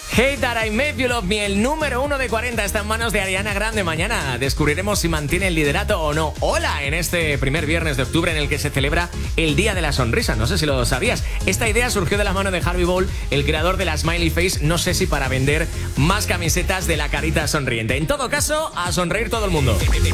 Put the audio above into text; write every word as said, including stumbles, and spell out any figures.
Hey That I Made You Love Me, el número uno de cuarenta está en manos de Ariana Grande. Mañana descubriremos si mantiene el liderato o no. Hola, en este primer viernes de octubre en el que se celebra el Día de la Sonrisa. No sé si lo sabías. Esta idea surgió de la mano de Harvey Ball, el creador de la Smiley Face. No sé si para vender más camisetas de la carita sonriente. En todo caso, a sonreír todo el mundo.